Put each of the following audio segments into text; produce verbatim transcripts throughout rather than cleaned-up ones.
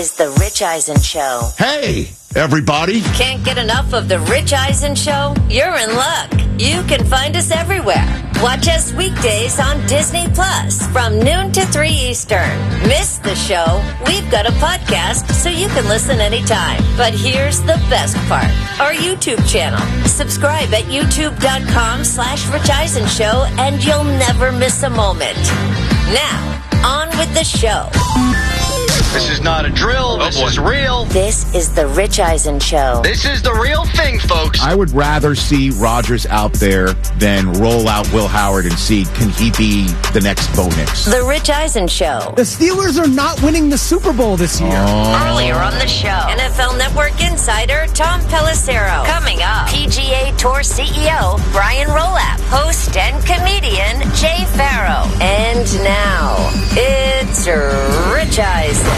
Is the Rich Eisen Show. Hey, everybody. Can't get enough of the Rich Eisen Show? You're in luck. You can find us everywhere. Watch us weekdays on Disney Plus from noon to three Eastern. Miss the show? We've got a podcast so you can listen anytime. But here's the best part. Our YouTube channel. Subscribe at youtube.com slash Rich Eisen Show and you'll never miss a moment. Now, on with the show. This is not a drill. This oh is real. This is the Rich Eisen Show. This is the real thing, folks. I would rather see Rodgers out there than roll out Will Howard and see, can he be the next Bo Nix? The Rich Eisen Show. The Steelers are not winning the Super Bowl this year. Oh. Earlier on the show, N F L Network insider Tom Pelissero. Coming up, P G A Tour C E O Brian Rolapp, host and comedian Jay Farrow. And now, it's Rich Eisen.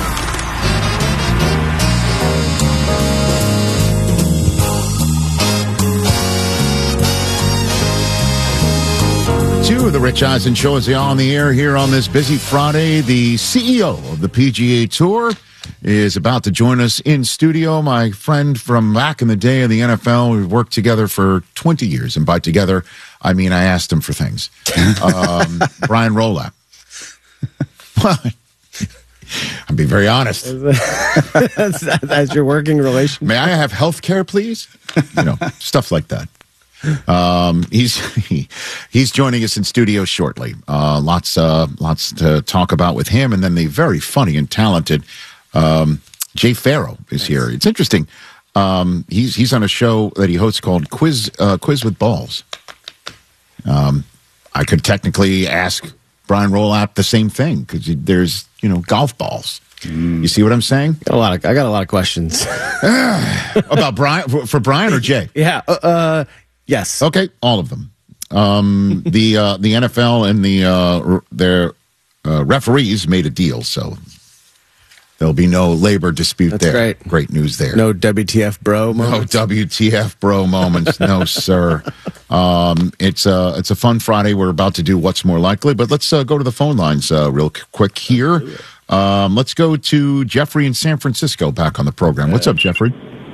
Two of the Rich Eisen Show is on the air here on this busy Friday. The C E O of the P G A Tour is about to join us in studio. My friend from back in the day of the N F L. We've worked together for twenty years, and by together, I mean I asked him for things. Um, Brian Rolapp. Well, I'll be very honest. that's, that's your working relationship. May I have health care, please? You know, stuff like that. Um, he's he, he's joining us in studio shortly. Uh, lots uh, lots to talk about with him, and then the very funny and talented um, Jay Farrow is nice. Here. It's interesting. Um, he's he's on a show that he hosts called Quiz uh, Quiz with Balls. Um, I could technically ask Brian Rolapp the same thing because there's you know golf balls. Mm. You see what I'm saying? Got a lot of I got a lot of questions about Brian for, for Brian or Jay. Yeah. Uh, uh, yes. Okay, all of them. Um, the uh, the N F L and the uh, their uh, referees made a deal, so there'll be no labor dispute That's there. Great. Great news there. No W T F bro moments. No W T F bro moments. No, sir. Um, it's a it's a fun Friday. We're about to do What's More Likely, but let's uh, go to the phone lines uh, real quick here. Um, let's go to Jeffrey in San Francisco back on the program. What's up, Jeffrey?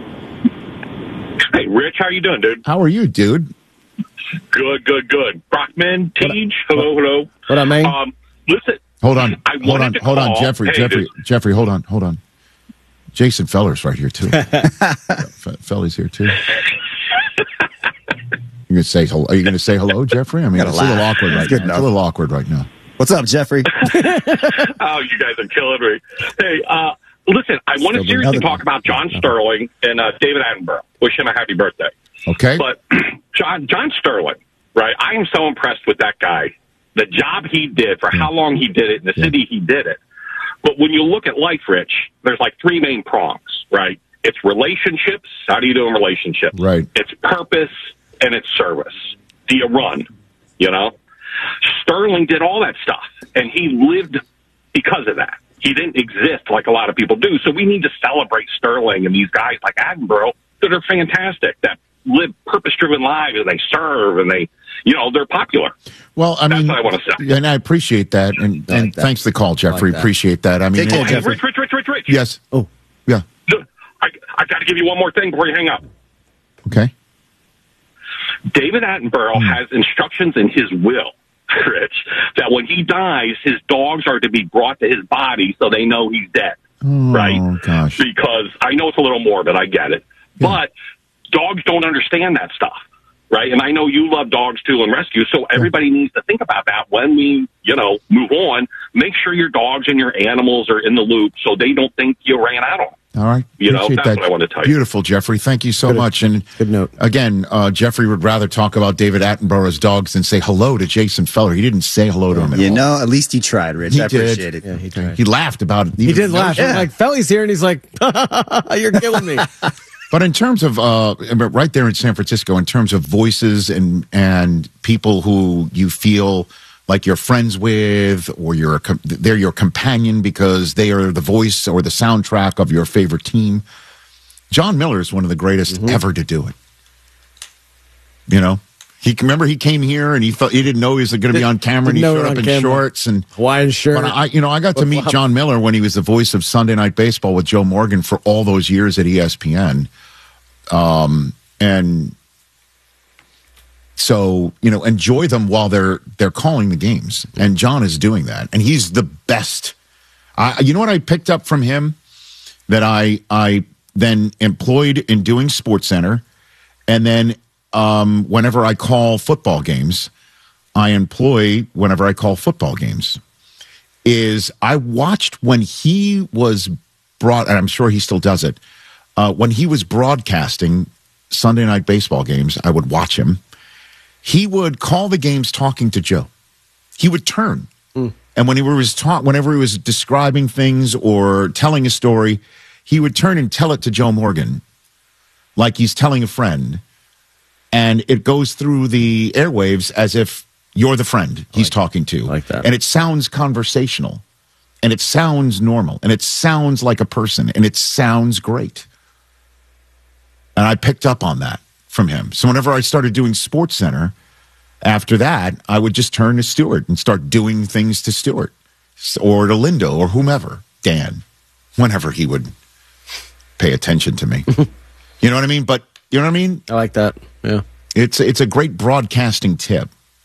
Hey, Rich, how you doing, dude? How are you, dude? Good, good, good. Brockman, Teej, hello, hello. What up, man? Um, listen. Hold on, I hold on, hold on, Jeffrey, hey, Jeffrey, dude. Jeffrey, hold on, hold on. Jason Feller's right here, too. Feller's here, too. You gonna say hello? Are you going to say hello, Jeffrey? I mean, it's a little awkward right now. It's a little awkward right now. What's up, Jeffrey? Oh, you guys are killing me. Hey, uh, listen, I want to seriously talk about John Sterling and uh, David Attenborough. Wish him a happy birthday. Okay. But John John Sterling, right? I am so impressed with that guy. The job he did, for how long he did it, in the Yeah. city he did it. But when you look at life, Rich, there's like three main prongs, right? It's relationships. How do you do in relationships? Right. It's purpose and it's service. Do you run? You know? Sterling did all that stuff, and he lived because of that. He didn't exist like a lot of people do. So we need to celebrate Sterling and these guys like Attenborough that are fantastic, that live purpose-driven lives, and they serve, and they, you know, they're popular. Well, I That's mean, what I want to say. and I appreciate that, and, I like and that. thanks for the call, Jeffrey. like that. Appreciate that. I mean, Take care, it- Hey, Jeffrey. Rich, Rich, Rich, Rich, Rich. yes. Oh, Yeah. I, I got to give you one more thing before you hang up. Okay. David Attenborough Hmm. has instructions in his will, Rich, that when he dies, his dogs are to be brought to his body so they know he's dead. Oh, Right? gosh. Because I know it's a little morbid, I get it. But dogs don't understand that stuff, right? And I know you love dogs too and rescue, so everybody needs to think about that when we, you know, move on. Make sure your dogs and your animals are in the loop so they don't think you ran out on them. All right. You know, Appreciate that's that. what I wanted to tell you. Beautiful, Jeffrey. Thank you so Good- much. And good note. Again, uh, Jeffrey would rather talk about David Attenborough's dogs than say hello to Jason Feller. He didn't say hello to him at You all. know, at least he tried, Rich. He I did. appreciate it. yeah, he Okay. tried. He laughed about it. He did laugh. Yeah. I'm like, Felly's here, and he's like, "You're killing me." But in terms of uh, right there in San Francisco, in terms of voices and and people who you feel like you're friends with, or you're a, com- they're your companion because they are the voice or the soundtrack of your favorite team. John Miller is one of the greatest Mm-hmm. ever to do it. You know, He remember he came here and he thought he didn't know he was going to be on camera, and he Didn't know showed we up were in on camera. shorts and Hawaiian shirt. But I, you know, I got to meet John Miller when he was the voice of Sunday Night Baseball with Joe Morgan for all those years at E S P N. Um, and so, you know, enjoy them while they're they're calling the games. And John is doing that, and he's the best. I, you know what I picked up from him that I I then employed in doing SportsCenter, and then um, whenever I call football games, I employ whenever I call football games. Is I watched when he was brought, and I'm sure he still does it. Uh, when he was broadcasting Sunday Night Baseball games, I would watch him. He would call the games talking to Joe. He would turn. Mm. And when he was taught, whenever he was describing things or telling a story, he would turn and tell it to Joe Morgan like he's telling a friend. And it goes through the airwaves as if you're the friend he's like, talking to. Like that. And it sounds conversational. And it sounds normal. And it sounds like a person. And it sounds great. And I picked up on that from him. So whenever I started doing SportsCenter, after that, I would just turn to Stewart and start doing things to Stewart or to Lindo or whomever, Dan, whenever he would pay attention to me. You know what I mean? But you know what I mean? I like that. Yeah. It's, it's a great broadcasting tip,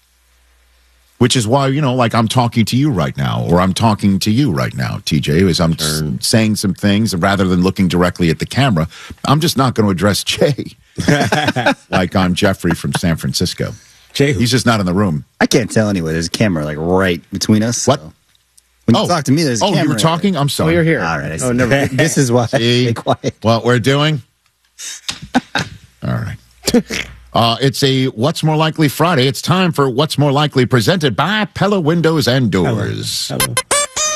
which is why, you know, like I'm talking to you right now, or I'm talking to you right now, T J, as I'm s- saying some things rather than looking directly at the camera. I'm just not going to address Jay like I'm Jeffrey from San Francisco. Jay, he's just not in the room. I can't tell anyway. There's a camera like right between us. What? So. When you oh. talk to me, there's a oh, camera. you were talking? I'm sorry. Oh, you're here. All right. I see. Oh, never. This is why I stay quiet. What we're doing? All right. Uh, it's a What's More Likely Friday. It's time for What's More Likely, presented by Pella Windows and Doors. Hello. Hello.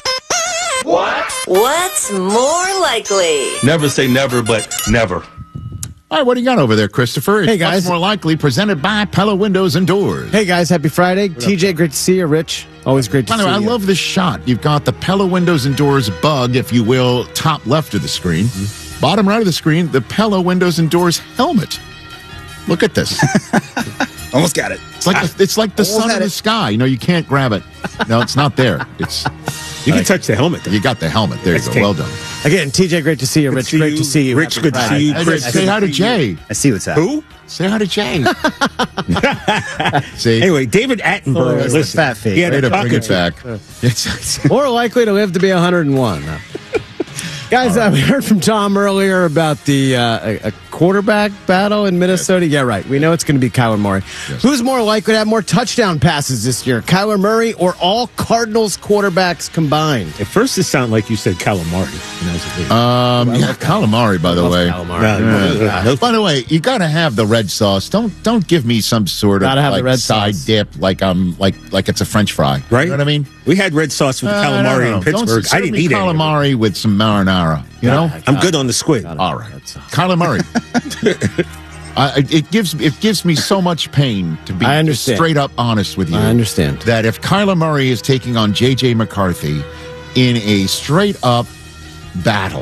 What? What's more likely? Never say never, but never. All right, what do you got over there, Christopher? It's Hey, guys. What's More Likely, presented by Pella Windows and Doors. Hey, guys. Happy Friday. T J, great to see you. Rich, always great to By the see way, I you. love this shot. You've got the Pella Windows and Doors bug, if you will, top left of the screen. Mm-hmm. Bottom right of the screen, the Pella Windows and Doors helmet. Look at this. Almost got it. It's like ah, the, it's like the sun in had the it. sky. You know, you can't grab it. No, it's not there. It's You can touch the helmet, though. you got the helmet. There you That's go. Well tape. done. Again, T J, great to see you. Good Rich, to see great you. to see you. Rich, Happy good to Friday. see you. Hey, Chris, say hi to Jay. I see what's happening. Who? Say hi to Jay. See, Anyway, David Attenborough. Oh, it's the listen, fat fake. he had way a to bring it talkative. back. It's- More likely to live to be one hundred and one. Guys, uh, we heard from Tom earlier about the uh, a, a quarterback battle in Minnesota. Yeah, right. We know it's going to be Kyler Murray. Yes. Who's more likely to have more touchdown passes this year, Kyler Murray or all Cardinals quarterbacks combined? At first, it sounded like you said calamari. And I was like, um, yeah, calamari, by the Love way. Kyler no, Murray. no, no, no. By the way, you got to have the red sauce. Don't don't give me some sort of Gotta have the like red side sauce. dip like I'm like like it's a French fry. Right? You know what I mean? We had red sauce with Uh, calamari no, no, in no. Pittsburgh. Don't I serve didn't me eat any of it. calamari with some marinara. You know? I'm good on the squid. All right, Kyler Murray. I, it gives it gives me so much pain to be I just understand. straight up honest with you. I understand. That if Kyler Murray is taking on J J McCarthy in a straight up battle,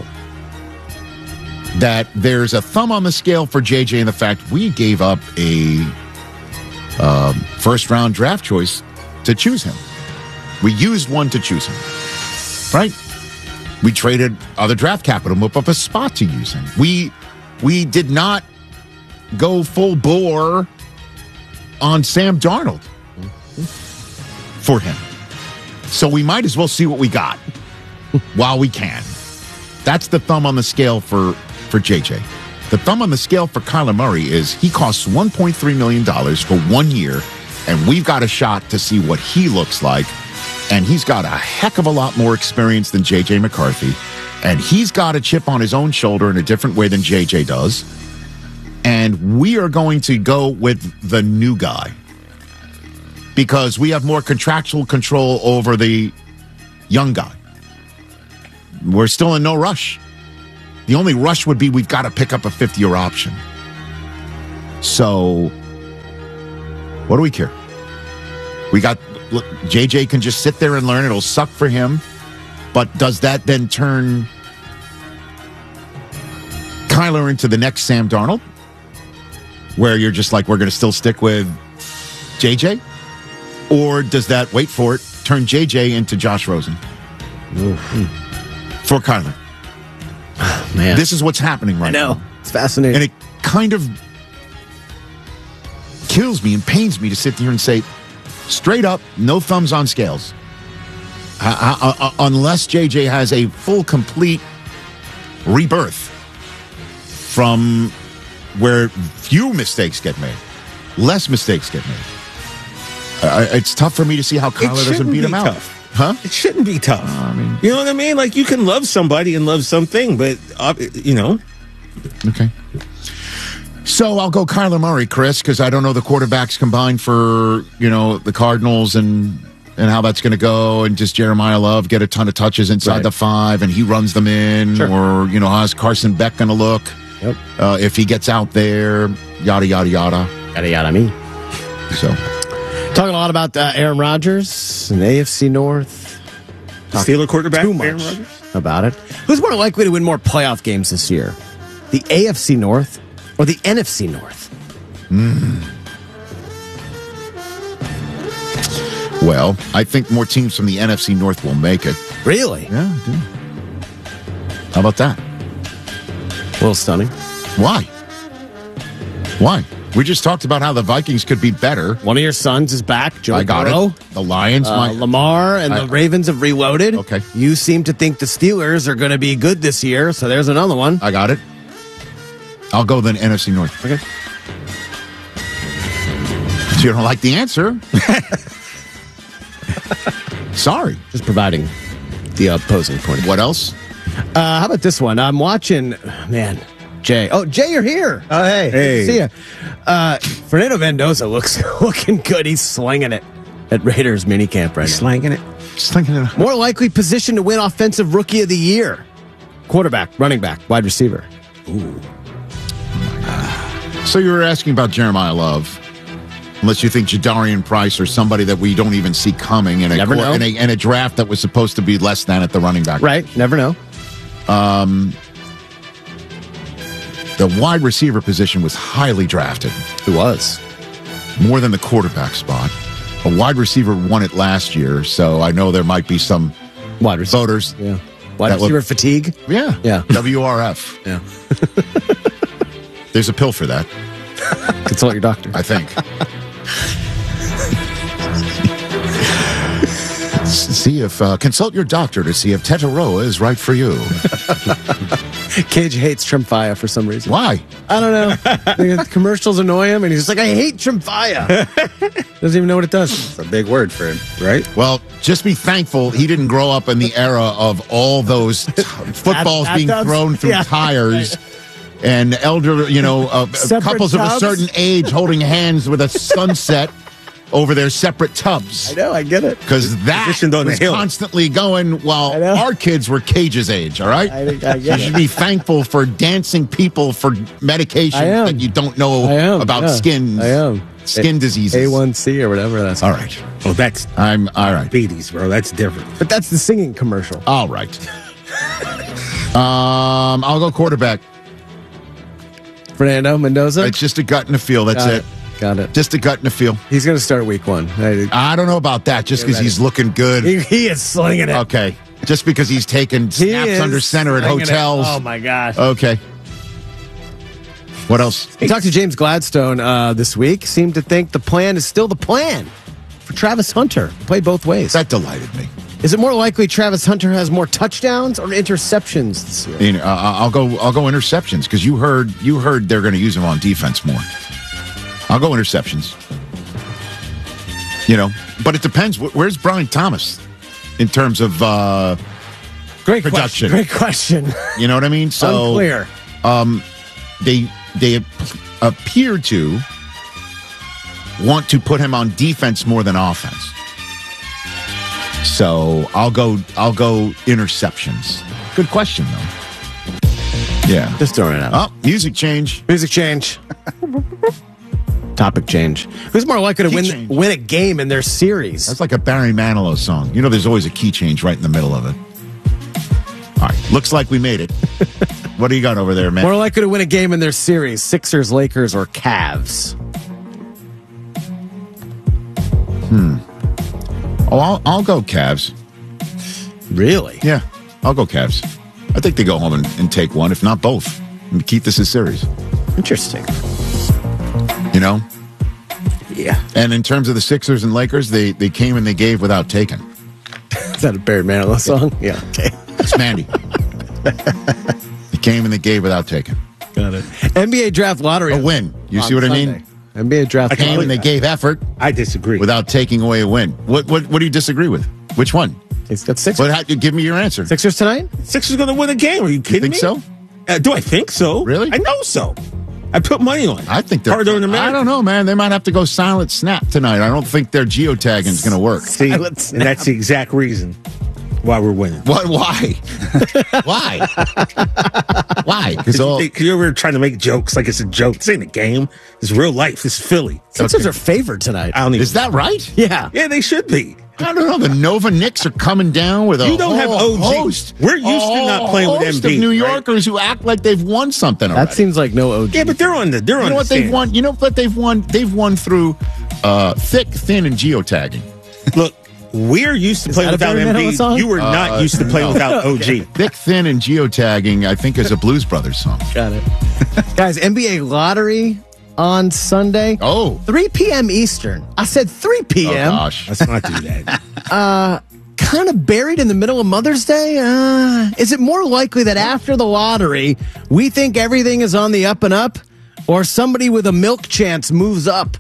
that there's a thumb on the scale for J J in the fact we gave up a um, first round draft choice to choose him. We used one to choose him, right? We traded other draft capital, move up a spot to use him. We we did not go full bore on Sam Darnold for him. So we might as well see what we got while we can. That's the thumb on the scale for, for J J. The thumb on the scale for Kyler Murray is he costs one point three million dollars for one year, and we've got a shot to see what he looks like. And he's got a heck of a lot more experience than J J McCarthy. And he's got a chip on his own shoulder in a different way than J J does. And we are going to go with the new guy because we have more contractual control over the young guy. We're still in no rush. The only rush would be we've got to pick up a fifth-year option. So, what do we care? We got... Look, J J can just sit there and learn. It'll suck for him. But does that then turn Kyler into the next Sam Darnold? Where you're just like, we're going to still stick with J J? Or does that, wait for it, turn J J into Josh Rosen? Mm-hmm. For Kyler. Man. This is what's happening right I know. now. It's fascinating. And it kind of kills me and pains me to sit here and say, straight up, no thumbs on scales. Uh, uh, uh, unless J J has a full, complete rebirth from where few mistakes get made, less mistakes get made. Uh, it's tough for me to see how Kyler doesn't beat be him out. tough. Huh? It shouldn't be tough. I mean, you know what I mean? Like, you can love somebody and love something, but, uh, you know. Okay. So I'll go Kyler Murray, Chris, because I don't know the quarterbacks combined for, you know, the Cardinals and and how that's going to go, and just Jeremiah Love get a ton of touches inside Right. the five, and he runs them in, Sure. or, you know, how's Carson Beck going to look Yep. uh, if he gets out there, yada, yada, yada. Yada, yada, me. So, Talking a lot about uh, Aaron Rodgers and A F C North. Steeler quarterback, Too Aaron much Rodgers? about it. Who's more likely to win more playoff games this year? The A F C North or the N F C North? well, I think more teams from the N F C North will make it. Really? Yeah, I do. How about that? A little stunning. Why? Why? We just talked about how the Vikings could be better. One of your sons is back, Joe I got Burrow. it. The Lions, Uh, my, Lamar and I- the Ravens have reloaded. Okay. You seem to think the Steelers are going to be good this year, so there's another one. I got it. I'll go then N F C North. Okay. So you don't like the answer? Sorry. Just providing the opposing point of view. What else? Uh, how about this one? I'm watching, man, Jay. Oh, Jay, you're here. Oh, hey. Hey. See ya. Uh, Fernando Mendoza looks looking good. He's slinging it at Raiders minicamp right now. Slanging it. Just thinking of, More likely position to win Offensive Rookie of the Year. Quarterback, running back, wide receiver. so you were asking about Jeremiah Love. Unless you think Jadarian Price or somebody that we don't even see coming in a, Never know. in a, in a draft that was supposed to be less than at the running back. Right, never know. The wide receiver position was highly drafted, Who was? more than the quarterback spot. A wide receiver won it last year, so I know there might be some Wide receiver. voters. Yeah. Wide That look- receiver fatigue. Yeah. Yeah. W R F. Yeah. There's a pill for that, Consult your doctor. I think. See if, uh, consult your doctor to see if Tetaroa is right for you. Cage hates Tremfya for some reason. Why? I don't know. The commercials annoy him, and he's just like, I hate Tremfya. Doesn't even know what it does. It's a big word for him. Right? Well, just be thankful he didn't grow up in the era of all those t- footballs At- being at- thrown through yeah. tires and elder, you know, uh, Separate couples of a tubs. certain age holding hands with a sunset over their separate tubs. I know, I get it. Because that Positioned on the was hill. constantly going I while know. our kids were Cage's age, all right? I think I You get should it. be thankful for dancing people for medications I am. that you don't know I am. about yeah. skins. I am. Skin diseases. A one C or whatever that's All right. Oh, that's I'm all right. diabetes, bro. That's different. But that's the singing commercial. All right. um, I'll go quarterback. Fernando Mendoza. It's just a gut and a feel. That's Got it. Got it. Just a gut and a feel. He's going to start week one. I- I don't know about that. Just Get because ready. he's looking good. He, he is slinging it. Okay. Just because he's taking He snaps is under center at slinging it. hotels. Oh my gosh. Okay. What else? We talked to James Gladstone uh, this week. Seemed to think the plan is still the plan for Travis Hunter. Play both ways. That delighted me. Is it more likely Travis Hunter has more touchdowns or interceptions this year? You know, uh, I'll go. I'll go interceptions because you heard. You heard they're going to use him on defense more. I'll go interceptions. You know, but it depends. Wh- Where's Brian Thomas in terms of? Uh, Great production. question. Great question. you know what I mean? So Unclear. they they appear to want to put him on defense more than offense. So I'll go I'll go interceptions. Good question though. Yeah. Just throwing it out. Oh, music change. Music change. Topic change. Who's more likely to Key win change. win a game in their series? That's like a Barry Manilow song. You know there's always a key change right in the middle of it. All right. Looks like we made it. What do you got over there, man? More likely to win a game in their series: Sixers, Lakers, or Cavs? Oh, I'll, I'll go Cavs. Really? Yeah, I'll go Cavs. I think they go home and, and take one, if not both, and keep this a series. Interesting. You know? Yeah. And in terms of the Sixers and Lakers, they, they came and they gave without taking. Is that a Barry Manilow song? Yeah. Okay. It's Mandy. They came and they gave without taking. Got it. N B A draft lottery. A win. You on see what I Sunday. mean? N B A draft I can't Came and they believe gave effort I disagree. without taking away a win. What what what do you disagree with? Which one? He's got six. What? How, give me your answer. Sixers tonight? Sixers going to win a game. Are you kidding think me? so? Uh, do I think so? Really? I know so. I put money on it. I think they're. harder in America. I don't know, man. They might have to go silent snap tonight. I don't think their geotagging is going to work. See, and Silent snap. that's the exact reason why we're winning. What? Why? Why? Why? Because all Because you're over trying to make jokes like it's a joke. This ain't a game. It's real life. This is Philly. Sixers Okay. are favored tonight. I don't even. is that right? Yeah. Yeah, they should be. I don't know. The Nova Knicks are coming down with a You don't have whole O G. host. We're used a to not whole playing with host M B, of New right? Yorkers who act like they've won something already. That seems like no O G. Yeah, but they're on the. They're You on know the what they've stand. won? You know what they've won? They've won through uh, thick, thin, and geotagging. Look, we're used to playing that a without Barry M Manilow B. song? You were not Uh, used to playing no. without O G. Thick, thin, and geotagging, I think, is a Blues Brothers song. Got it. Guys, N B A lottery on Sunday. Oh. three p.m. Eastern. I said three Oh, p.m. gosh. Let's not do that. Kind of buried in the middle of Mother's Day? Uh, is it more likely that after the lottery, we think everything is on the up and up, or somebody with a milk chance moves up?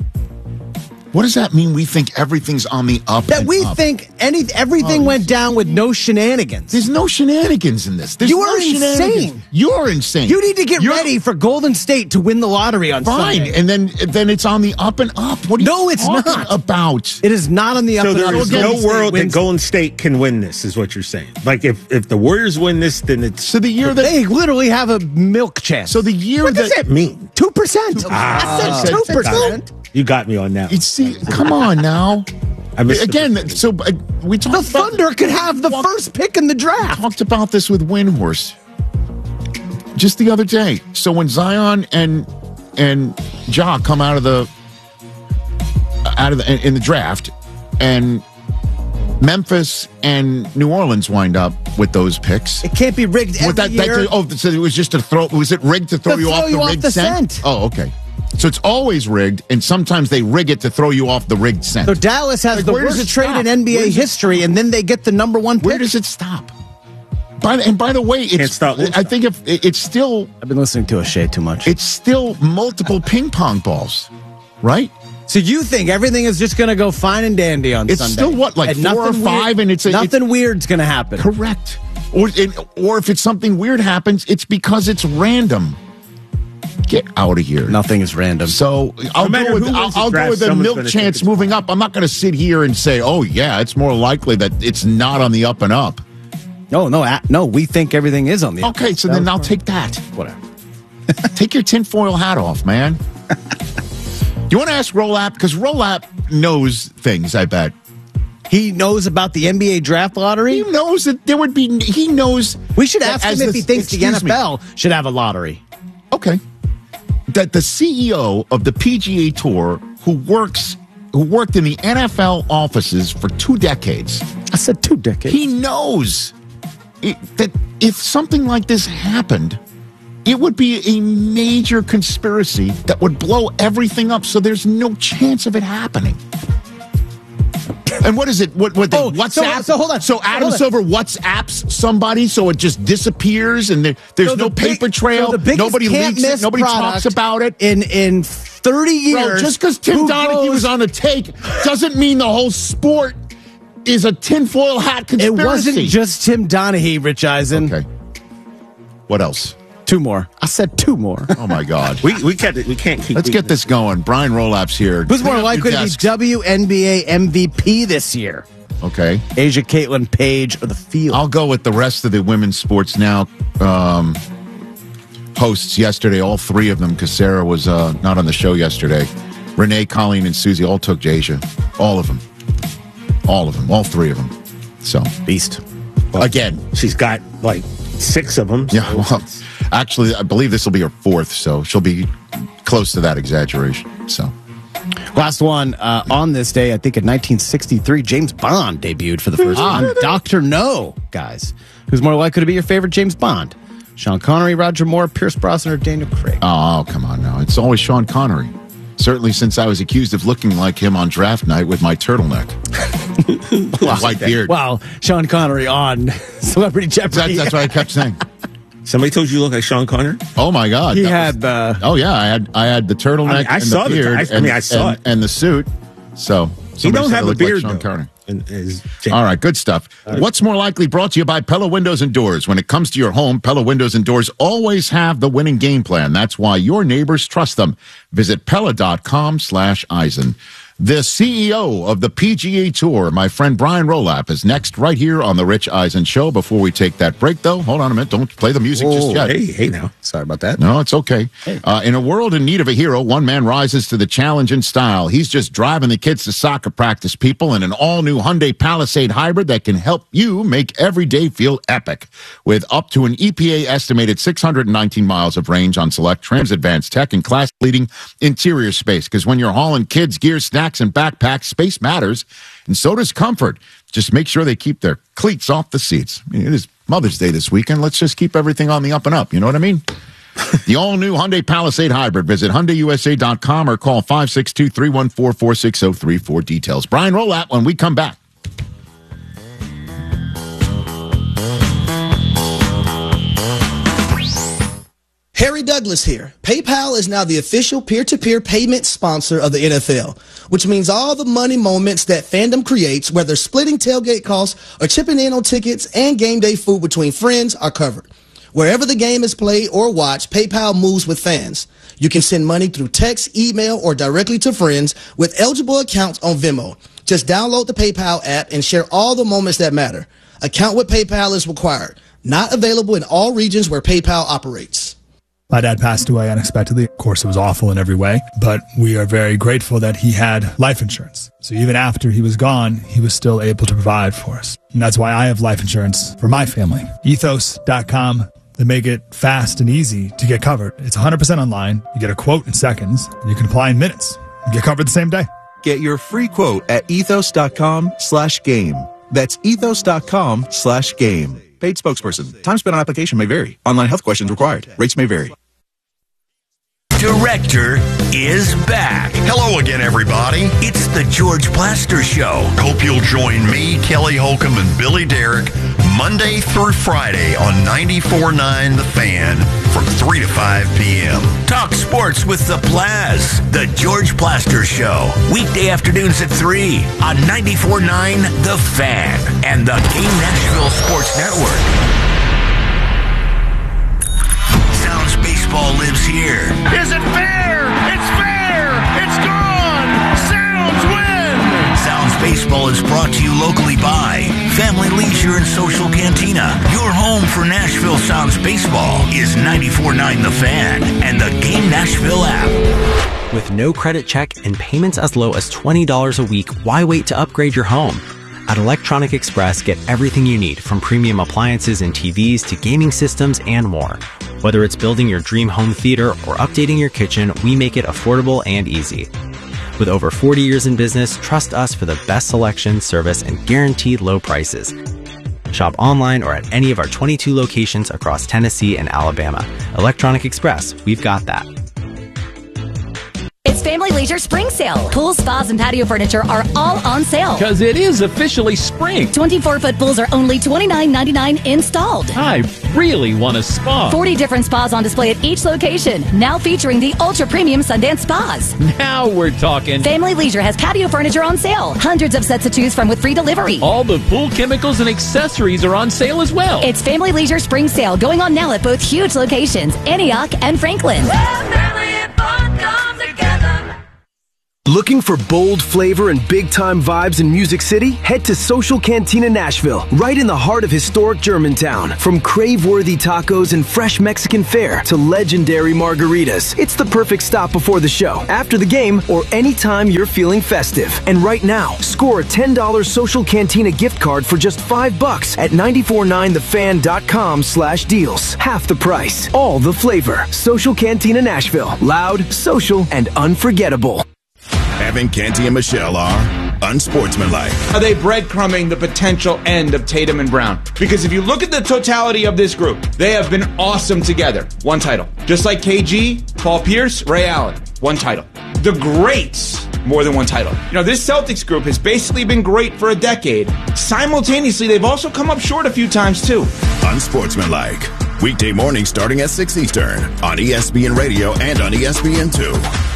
What does that mean? We think everything's on the up That and we up? think any everything Oh, went down with no shenanigans. There's no shenanigans in this. There's You no are shenanigans. insane. You're insane. You need to get You're ready for Golden State to win the lottery on Fine, Sunday. and then then it's on the up and up. What are you No, it's talking not. about? It is not on the up So and up. there is Golden no State world that wins. Golden State can win this, is what you're saying. Like if if the Warriors win this, then it's. So the year that They literally have a milk chance. so the year What that, does that mean? two percent. Ah. I said two percent. You got me on that. you see, come on now. I missed the Again, percentage. so uh, we The talked about Thunder could have the Well, first pick in the draft. talked about this with Windhorst just the other day. So when Zion and and Ja come out of the out of the in the draft, and Memphis and New Orleans wind up with those picks. It can't be rigged every What that, year. that oh, so it was just to throw. Was it rigged to throw To you throw off you the off rigged the scent? scent. Oh, okay. So it's always rigged, and sometimes they rig it to throw you off the rigged scent. So Dallas has Like, the where does worst it trade stop? in N B A Where does it- history, and then they get the number one Where pick. does it stop? By the, and by the way, it's stop, won't I stop. think if it- it's still I've been listening to O'Shea too much. it's still multiple ping pong balls, right? So you think everything is just going to go fine and dandy on It's Sunday? still what, like And four or nothing five, weird- and it's a- nothing weird's going to happen. Correct. Or and, or if it's something weird happens, it's because it's random. Get out of here. Nothing is random. So I'll matter go with who I'll, wins the I'll go draft, with the someone's milk gonna chance think it's moving up. I'm not going to sit here and say, "Oh yeah, it's more likely that it's not on the up and up." no, no, a- no. We think everything is on the. up. Okay, so That then was I'll part- take that. whatever. Take your tinfoil hat off, man. You want to ask Rolap? Because Rolap knows things, I bet. He knows about the N B A draft lottery. He knows that there would be, he knows. We should that ask as him if the- he thinks the excuse N F me. L should have a lottery. Okay. That the C E O of the P G A Tour, who works, who worked in the N F L offices for two decades, I said two decades. he knows it, that if something like this happened, it would be a major conspiracy that would blow everything up. So there's no chance of it happening. And what is it? What? What? They Oh, WhatsApp? so- so hold on. So Adam Hold on. Silver WhatsApps somebody, so it just disappears, and there, there's So no the big- paper trail. so the biggest Nobody can't leaks it. miss Nobody product talks about it. in in thirty Bro, years. just because Tim who Donaghy goes- was on a take doesn't mean the whole sport is a tinfoil hat It conspiracy. wasn't just Tim Donaghy, Rich Eisen. Okay. What else? Two more. I said two more. Oh my God. We we can't we can't keep. Let's get this going. Brian Rolap's here. Who's more Clean up likely your to be desks. W N B A M V P this year? Okay. Asia Caitlin Page or the field? I'll go with the rest of the women's sports now um, hosts yesterday, all three of them, because Sarah was uh, not on the show yesterday. Renee, Colleen, and Susie all took Asia. All of them. All of them. All three of them. So, Beast. again. She's got like six of them. Yeah, well, actually, I believe this will be her fourth, so she'll be close to that exaggeration. So, Last one uh, on this day, I think in nineteen sixty-three, James Bond debuted for the first time. Doctor No, guys. Who's more likely to be your favorite James Bond? Sean Connery, Roger Moore, Pierce Brosnan, or Daniel Craig? Oh, come on now. It's always Sean Connery. Certainly since I was accused of looking like him on draft night with my turtleneck. White beard. Wow, Sean Connery on Celebrity Jeopardy. That's, that's what I kept saying. Somebody told you you look like Sean Connery? Oh my God! He that had. Was, Uh, oh yeah, I had I had the turtleneck. I mean, I and saw the the- beard. I- I and, mean, I saw and, it. and the suit. So He somebody don't said I have a look like beard, Sean though. Connery. And is James- All right, good stuff. What's more likely brought to you by Pella Windows and Doors. When it comes to your home, Pella Windows and Doors always have the winning game plan. That's why your neighbors trust them. Visit Pella.com slash Eisen. The C E O of the P G A Tour, my friend Brian Rolap, is next right here on The Rich Eisen Show. Before we take that break, though, hold on a minute. Don't play the music just Whoa, yet. Hey, hey now. Sorry about that. No, it's okay. Uh, in a world in need of a hero, one man rises to the challenge in style. He's just driving the kids to soccer practice, people, in an all-new Hyundai Palisade hybrid that can help you make every day feel epic. With up to an E P A-estimated six hundred nineteen miles of range on select trims, advanced tech, and class-leading interior space. Because when you're hauling kids, gear, snacks, and backpacks, space matters, and so does comfort. Just make sure they keep their cleats off the seats. I mean, it is Mother's Day this weekend. Let's just keep everything on the up and up. You know what I mean? The all-new Hyundai Palisade Hybrid. Visit Hyundai U S A dot com or call five six two, three one four, four six zero three for details. Brian Rolap when we come back. Harry Douglas here. PayPal is now the official peer-to-peer payment sponsor of the N F L, which means all the money moments that fandom creates, whether splitting tailgate costs or chipping in on tickets and game day food between friends, are covered. Wherever the game is played or watched, PayPal moves with fans. You can send money through text, email, or directly to friends with eligible accounts on Venmo. Just download the PayPal app and share all the moments that matter. Account with PayPal is required. Not available in all regions where PayPal operates. My dad passed away unexpectedly. Of course, it was awful in every way, but we are very grateful that he had life insurance. So even after he was gone, he was still able to provide for us. And that's why I have life insurance for my family. Ethos dot com. They make it fast and easy to get covered. It's one hundred percent online. You get a quote in seconds, and you can apply in minutes. You get covered the same day. Get your free quote at ethos dot com slash game. That's ethos dot com slash game. Paid spokesperson. Time spent on application may vary. Online health questions required. Rates may vary. Director is back. Hello again, everybody. It's the George Plaster Show. Hope you'll join me, Kelly Holcomb, and Billy Derrick Monday through Friday on ninety-four point nine The Fan from three to five p.m. Talk sports with the Plaz. The George Plaster Show. Weekday afternoons at three on ninety-four point nine The Fan and the Game Nashville Sports Network. Sounds Baseball lives here. Is it fair? It's fair! It's gone! Sounds win! Sounds Baseball is brought to you locally by Family Leisure and Social Cantina. Your home for Nashville Sounds Baseball is ninety-four point nine The Fan and the Game Nashville app. With no credit check and payments as low as twenty dollars a week, why wait to upgrade your home? At Electronic Express, get everything you need, from premium appliances and T Vs to gaming systems and more. Whether it's building your dream home theater or updating your kitchen, we make it affordable and easy. With over forty years in business, trust us for the best selection, service, and guaranteed low prices. Shop online or at any of our twenty-two locations across Tennessee and Alabama. Electronic Express, we've got that. It's Family Leisure Spring Sale. Pools, spas, and patio furniture are all on sale. Because it is officially spring. twenty-four foot pools are only twenty-nine ninety-nine installed. I really want a spa. forty different spas on display at each location. Now featuring the ultra premium Sundance spas. Now we're talking. Family Leisure has patio furniture on sale. Hundreds of sets to choose from with free delivery. All the pool chemicals and accessories are on sale as well. It's Family Leisure Spring Sale going on now at both huge locations, Antioch and Franklin. Looking for bold flavor and big-time vibes in Music City? Head to Social Cantina Nashville, right in the heart of historic Germantown. From crave-worthy tacos and fresh Mexican fare to legendary margaritas, it's the perfect stop before the show, after the game, or anytime you're feeling festive. And right now, score a ten dollars Social Cantina gift card for just five bucks at ninety-four point nine the fan dot com slash deals. Half the price, all the flavor. Social Cantina Nashville. Loud, social, and unforgettable. Gavin, Canty, and Michelle are unsportsmanlike. Are they breadcrumbing the potential end of Tatum and Brown? Because if you look at the totality of this group, they have been awesome together. One title. Just like K G, Paul Pierce, Ray Allen. One title. The greats, more than one title. You know, this Celtics group has basically been great for a decade. Simultaneously, they've also come up short a few times, too. Unsportsmanlike. Weekday morning starting at six Eastern on E S P N Radio and on E S P N two.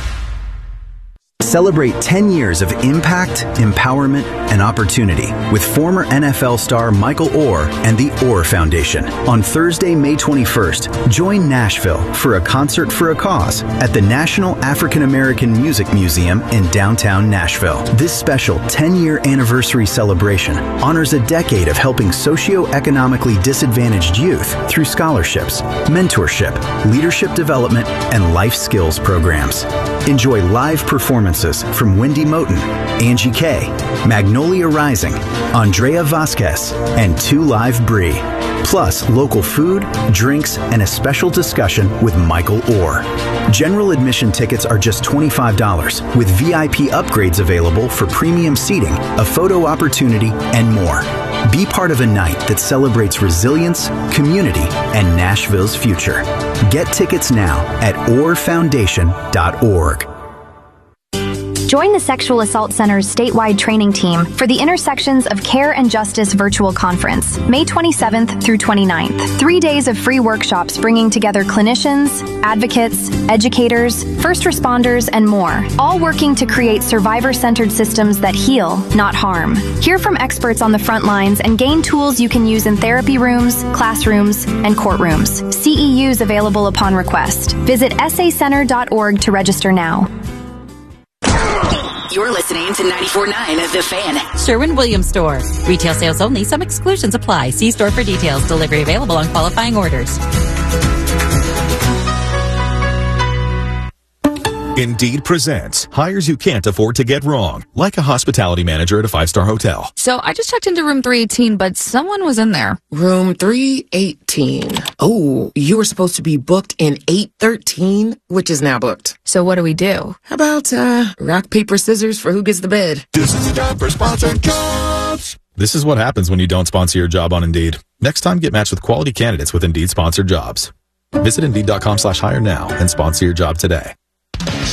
Celebrate ten years of impact, empowerment, and opportunity with former N F L star Michael Orr and the Orr Foundation. On Thursday, May twenty-first, join Nashville for a concert for a cause at the National African American Music Museum in downtown Nashville. This special ten-year anniversary celebration honors a decade of helping socioeconomically disadvantaged youth through scholarships, mentorship, leadership development, and life skills programs. Enjoy live performances from Wendy Moten, Angie Kay, Magnolia Rising, Andrea Vasquez, and Two Live Brie. Plus local food, drinks, and a special discussion with Michael Orr. General admission tickets are just twenty-five dollars, with V I P upgrades available for premium seating, a photo opportunity, and more. Be part of a night that celebrates resilience, community, and Nashville's future. Get tickets now at orr foundation dot org. Join the Sexual Assault Center's statewide training team for the Intersections of Care and Justice virtual conference, May twenty-seventh through twenty-ninth. Three days of free workshops bringing together clinicians, advocates, educators, first responders, and more, all working to create survivor-centered systems that heal, not harm. Hear from experts on the front lines and gain tools you can use in therapy rooms, classrooms, and courtrooms. C E Us available upon request. Visit s a center dot org to register now. You're listening to ninety-four point nine of The Fan. Sherwin-Williams Store. Retail sales only. Some exclusions apply. See store for details. Delivery available on qualifying orders. Indeed presents hires you can't afford to get wrong, like a hospitality manager at a five-star hotel. So I just checked into room three eighteen, but someone was in there. Room three eighteen. Oh, you were supposed to be booked in eight thirteen, which is now booked. So what do we do? How about, uh, rock, paper, scissors for who gets the bed? This is a job for sponsored jobs. This is what happens when you don't sponsor your job on Indeed. Next time, get matched with quality candidates with Indeed sponsored jobs. Visit Indeed dot com slash hire now and sponsor your job today.